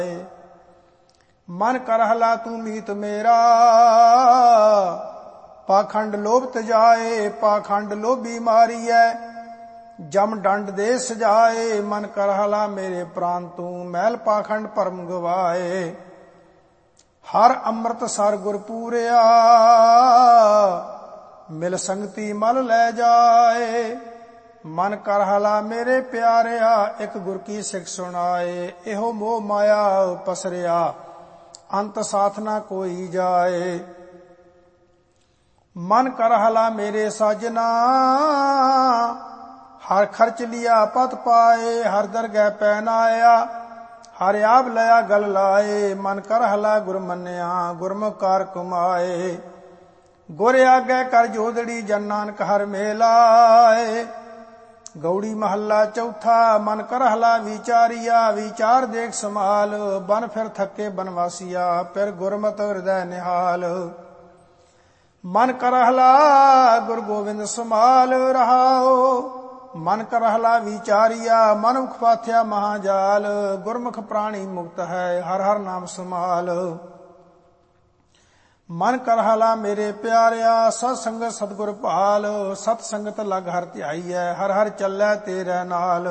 मन करहला तू मीत मेरा, पाखंड लोभ तजाए, पाखंड लोभी मारियै, जम दंड दे सजाए। मन करहला मेरे प्राण तू, मैल पाखंड परम गवाए। हर अमृत सर गुर पूरिया, मिल संगति मल लै जाए। मन करहला मेरे प्यारिया, एक गुर की सिख सुनाए। एहो मोह माया पसरिया, अंत साथ ना कोई जाए। मन करहला मेरे साजना, हर खर्च लिया पत पाए। हर दरगह पहनाया, हर आप लया गल लाए। मन करहला गुर मन्या, गुरमुख कार कमाए। गुर आगे कर जोदड़ी, जन नानक हर मेलाए। गौड़ी महला चौथा। मन करहला विचारिया, विचार देख समाल। बन फिर थके बनवासिया, फिर गुरमत हृदय निहाल। मन करहला गुरु गोविंद समाल रहाओ। मन करहला विचारिया, मनुख पाथ्या महाजाल। गुरमुख प्राणी मुक्त है, हर हर नाम समाल। मन करहला मेरे प्यारिया, सत्संग सतगुर भाल। सत संगत लग हर ध्याईयै, हर हर चलै तेरे नाल।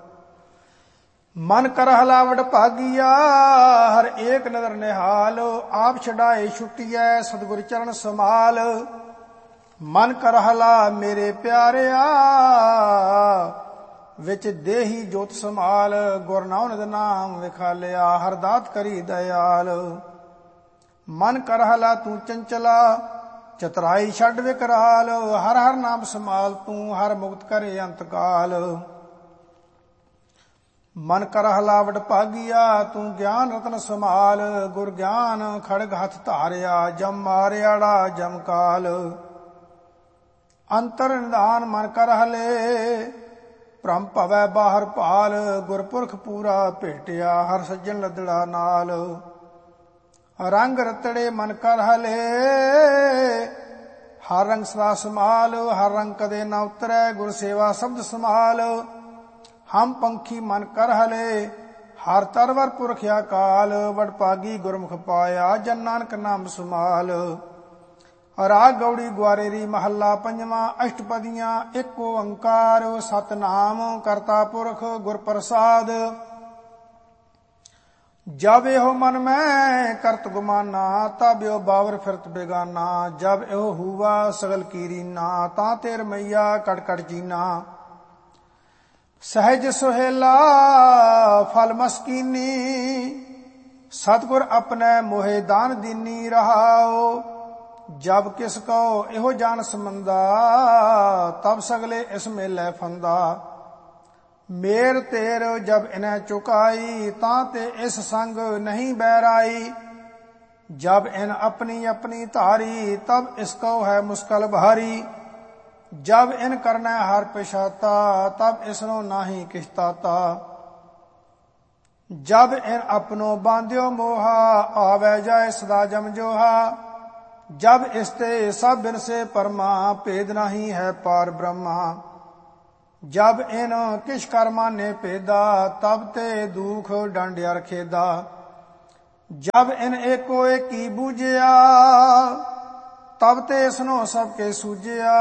मन करहला वड भागिया, हर एक नदर निहाल। आप छड़ाए छुटियै, सतगुर चरण समाल। मन करहला मेरे प्यारिया, विच देही जोत समाल। गुर नानक नाम विखालिया, हर दात करी दयाल। मन करहला तू चंचला, चतुराई छड़ विकराल। हर हर नाम समाल तू, हर मुक्त करे अंतकाल। मन करहला वड भागिया, तू ज्ञान रतन समाल। गुर ज्ञान खड़ग हथ धारिया, जम मारियाड़ा जम काल। अंतर निधान मन करहले, भ्रम भवै बाहर भाल। गुरपुरख पूरा भेटिया, हर सज्जन लदड़ा नाल। रंग रतड़े मन करहले, हर रंग सदा समाल। हर रंग कदे न उतरै, गुर सेवा शब्द समाल। हम पंखी मन करहले, हर तरवर पुरख अकाल। वडभागी गुरमुख पाया, जन नानक नाम समाल। राग गौड़ी ग्वारेरी महला पंजवा। अष्टपदियां एक ओंकार, सतनाम करता पुरख गुर प्रसाद। जब एहो मन में करत गुमाना, तब एहो बावर फिरत बेगाना। जब एहो हुआ सगल कीरीना, ता तेर मैया कट कट जीना। सहज सुहेला फल मस्कीनी, सतगुर अपने मोहे दान दीनी रहाओ। जब किसको एहो जान समंदा, तब सगले इस मेले फंदा। मेर तेर जब इन्हें चुकाई, ताते इस संग नहीं बैराई। जब इन अपनी अपनी धारी, तब इसको है मुश्किल भारी। जब इन करना हर पिछाता, तब इसनो नाही किछताता। जब इन अपनो बांध्यो मोहा, आवे जाए सदा जम जोहा। जब इसते सब बिन से परमा, भेद नहीं है पार ब्रह्मा। जब इन किश कर्मा ने पेदा, तब ते दुख डांडिया रखेदा। जब इन एको एकी बूझिया, तब ते इसनो सबके सूझिया।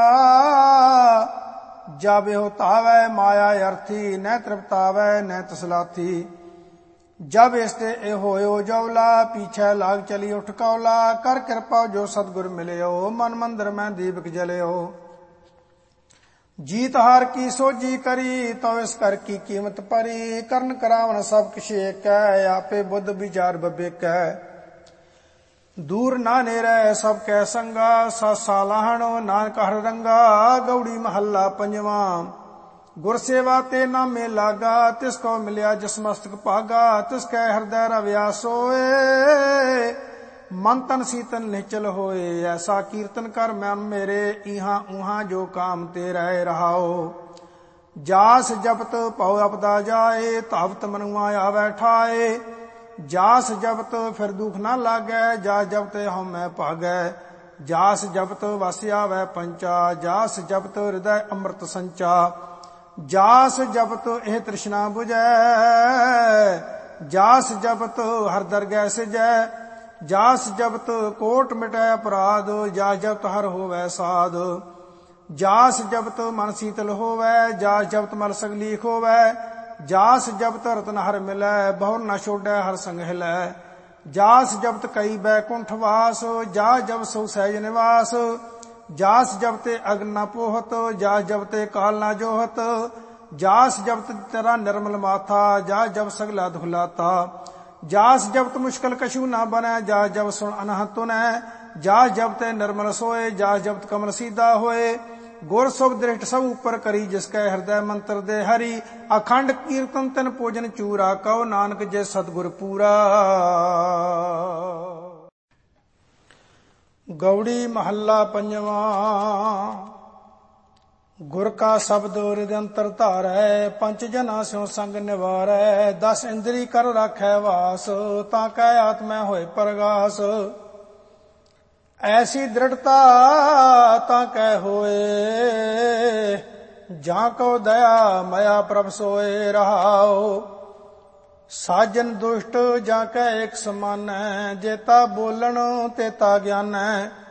जब एहो तावै माया अर्थी, न तृप्तावै न तसलाथी। जब इसते होयो जवला, पीछे लाग चली उठ कौला। कर कृपा जो सतगुर मिलियो, मन मंदिर में दीपक जलियो। जीत हार की सोजी करी, तो इस कर की कीमत परी। करन करावन सब किश एक है, आपे बुद्ध विचार बबेक है। दूर ना नेरै सब कै संगा, सत सालाहण नानक हर रंगा। गौड़ी महला पंजवा। गुर सेवा ते नामे लागा, तिसको मिलिया जस मस्तक भागा। तिसकै हृदय रविया सोए, मन तन सीतन निश्चल होए। ऐसा कीर्तन कर मन मेरे, इहां उहां जो काम तेरा रहाओ। जास जपत पाओ अपदा जाए, धावत मनुआ आवे ठाए। जास जपत फिर दुख ना लागै, जा जपत हमै भागै। जास जपत वस आवे पंचा, जास जपत हृदय अमृत संचा। जास जपत एह तृष्णा बुझै, ਜਾਸ ਜਪਤ ਹਰ ਦਰਗਹਿ ਸਿਜੈ। ਜਾਸ ਜਪਤ ਕੋਟ ਮਿਟੈ ਅਪਰਾਧ, ਜਾਸ ਜਪਤ ਹਰ ਹੋਵੈ ਸਾਧ। ਜਾਸ ਜਪਤ ਮਨ ਸੀਤਲ ਹੋਵੈ, ਜਾਸ ਜਪਤ ਮਲ ਸਗਲੀ ਹੋਵੈ। ਜਾਸ ਜਪਤ ਰਤਨ ਹਰ ਮਿਲੈ, ਬਹੁਰ ਨ ਛੋਡੈ ਹਰ ਸੰਗ ਹਿਲੈ। ਜਾਸ ਜਪਤ ਕਈ ਬੈਕੁੰਠ ਵਾਸ, ਜਾਸ ਜਪ ਸੋ ਸਹਿਜ ਨਿਵਾਸ। ਜਾਸ ਜਪਤੇ ਅਗਨ ਨ ਪੋਹਤ, ਜਾਸ ਜਪਤੇ ਕਾਲ ਨ ਜੋਹਤ। ਜਾਸ ਜਪਤ ਤੇਰਾ ਨਿਰਮਲ ਮਾਥਾ, ਜਾਸ ਜਪ ਸਗਲਾ ਦੁਖ ਲਾਤਾ। ਜਾਸ ਜਪਤ ਮੁਸ਼ਕਲ ਕਛੂ ਨਾ ਬਨੈ, ਜਾਸ ਜਪ ਸੁਣ ਅਨਹਦ ਤੁਨੈ। ਜਾਸ ਜਪਤੇ ਨਿਰਮਲ ਸੋਏ, ਜਾਸ ਜਪਤ ਕਮਲ ਸੀਧਾ ਹੋਏ। ਗੁਰ ਸੁਖ ਦ੍ਰਿਸ਼ਟ ਸਭ ਉਪਰ ਕਰੀ, ਜਿਸ ਕੈ ਹਿਰਦੈ ਮੰਤਰ ਦੇ ਹਰੀ। ਅਖੰਡ ਕੀਰਤਨ ਤਿਨ ਭੋਜਨ ਚੂਰਾ, ਕਹੋ ਨਾਨਕ ਜੇ ਸਤਿਗੁਰ ਪੂਰਾ। ਗੌੜੀ ਮਹੱਲਾ ਪੰਜਵਾਂ। ਗੁਰ ਕਾ ਸ਼ਬਦ ਹਿਰਦਿ ਅੰਤਰ ਧਾਰੈ, ਪੰਚ ਜਨਾ ਸਿਉ ਸੰਗ ਨਿਵਾਰੈ। 10 ਇੰਦਰੀ ਕਰ ਰਾਖੈ ਵਾਸ, ਤਾਂ ਕੈ ਆਤਮੈ ਹੋਏ ਪ੍ਰਗਾਸ। ਐਸੀ ਦ੍ਰਿੜਤਾ ਤਾਂ ਕੈ ਹੋਏ, ਜਾਂ ਕੋ ਦਇਆ ਮਇਆ ਪ੍ਰਭ ਸੋਏ। ਰਹਾਉ ਸਾਜਨ ਦੁਸ਼ਟ ਜਾਂ ਕੈ ਇਕ ਸਮਾਨੈ, ਜੇਤਾ ਬੋਲਣ ਤੇਤਾ ਗਿਆਨੈ।